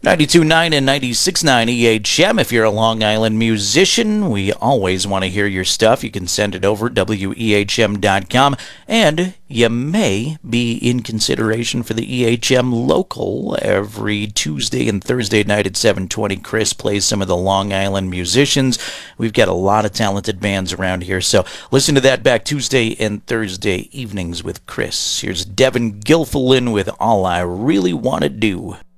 92.9 and 96.9 EHM. If you're a Long Island musician, we always want to hear your stuff. You can send it over WEHM.com, and you may be in consideration for the EHM Local every Tuesday and Thursday night at 7:20. Chris plays some of the Long Island musicians. We've got a lot of talented bands around here, so listen to that back Tuesday and Thursday evenings with Chris. Here's Devin Gilfillan with All I Really Want to Do.